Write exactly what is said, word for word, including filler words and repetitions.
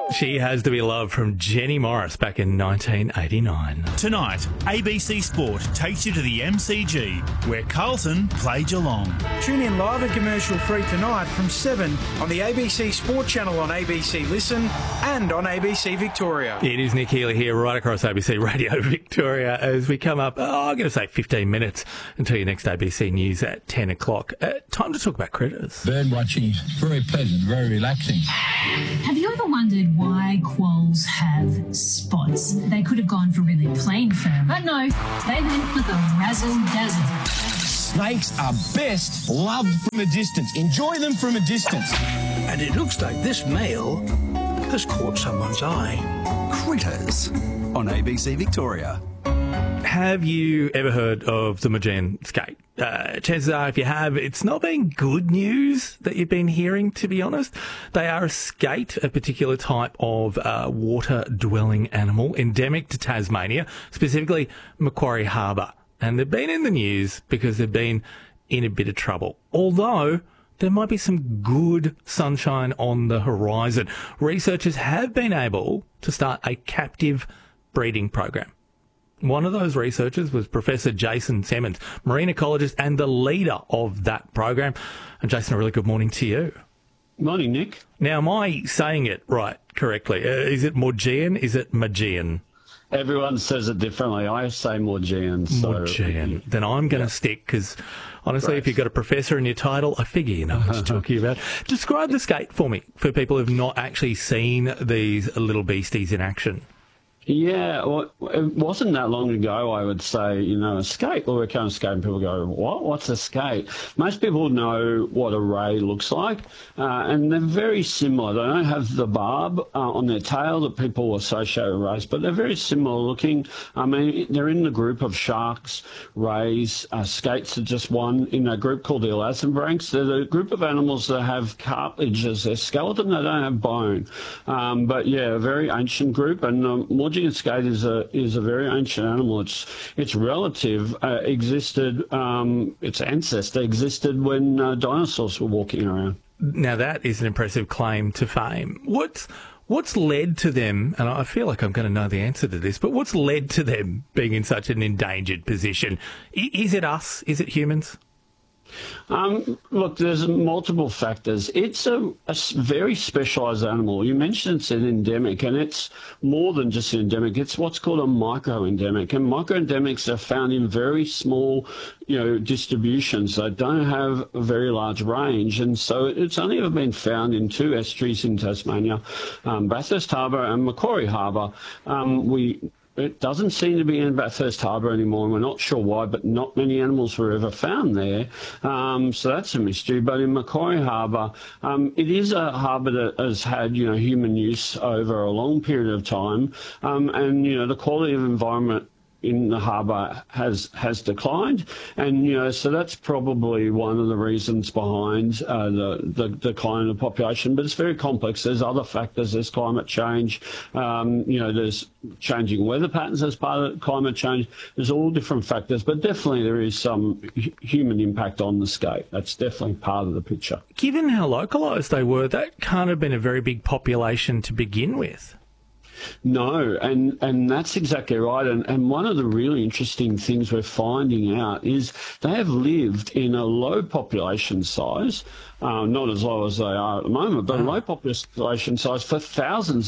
She Has to Be Loved from Jenny Morris back in nineteen eighty-nine. Tonight, A B C Sport takes you to the M C G, where Carlton play Geelong. Tune in live and commercial free tonight from seven on the A B C Sport channel on A B C Listen and on A B C Victoria. It is Nick Healy here right across A B C Radio Victoria as we come up, oh, I'm going to say fifteen minutes until your next A B C News at ten o'clock. Uh, time to talk about critters. Bird watching, very pleasant, very relaxing. Have you ever wondered why quolls have spots? They could have gone for really plain fur, but no, they went for the razzle-dazzle. Snakes are best loved from a distance. Enjoy them from a distance. And it looks like this male has caught someone's eye. Critters on A B C Victoria. Have you ever heard of the Maugean skate? Uh, chances are, if you have, it's not been good news that you've been hearing, to be honest. They are a skate, a particular type of uh, water-dwelling animal, endemic to Tasmania, specifically Macquarie Harbour. And they've been in the news because they've been in a bit of trouble. Although there might be some good sunshine on the horizon. Researchers have been able to start a captive breeding program. One of those researchers was Professor Jason Semmens, marine ecologist and the leader of that program. And Jason, a really good morning to you. Morning, Nick. Now, am I saying it right, correctly? Uh, is it Maugean? Is it Maugean? Everyone says it differently. I say Maugean. So, Maugean. Then I'm going to yeah. stick, because honestly, Great. If you've got a professor in your title, I figure you know what you're talking about. Describe the skate for me, for people who've not actually seen these little beasties in action. Yeah, well, it wasn't that long ago, I would say, you know, a skate, or a kind of skate, and people go, what? What's a skate? Most people know what a ray looks like, uh, and they're very similar. They don't have the barb uh, on their tail that people associate with rays, but they're very similar looking. I mean, they're in the group of sharks, rays, uh, skates are just one in a group called the elasmobranchs. They're the group of animals that have cartilage as their skeleton. They don't have bone. Um, but, yeah, a very ancient group, and um, Maugean skate is a is a very ancient animal. Its its relative uh, existed, um, its ancestor existed when uh, dinosaurs were walking around. Now that is an impressive claim to fame. What's what's led to them? And I feel like I'm going to know the answer to this. But what's led to them being in such an endangered position? I, is it us? Is it humans? Um, look, there's multiple factors. It's a, a very specialised animal. You mentioned it's an endemic, and it's more than just an endemic. It's what's called a micro-endemic, and micro-endemics are found in very small, you know, distributions. They don't have a very large range, and so it's only ever been found in two estuaries in Tasmania, um, Bathurst Harbour and Macquarie Harbour. Um, we It doesn't seem to be in Bathurst Harbour anymore, and we're not sure why, but not many animals were ever found there. Um, so that's a mystery. But in Macquarie Harbour, um, it is a harbour that has had, you know, human use over a long period of time, um, and, you know, the quality of environment in the harbour has has declined, and you know, so that's probably one of the reasons behind uh, the, the decline of the population. But it's very complex. There's other factors. There's climate change. Um, you know, there's changing weather patterns as part of climate change. There's all different factors, but definitely there is some human impact on the skate. That's definitely part of the picture. Given how localised they were, that can't have been a very big population to begin with. No, and, and that's exactly right. And, and one of the really interesting things we're finding out is they have lived in a low population size, uh, not as low as they are at the moment, but a low population size for thousands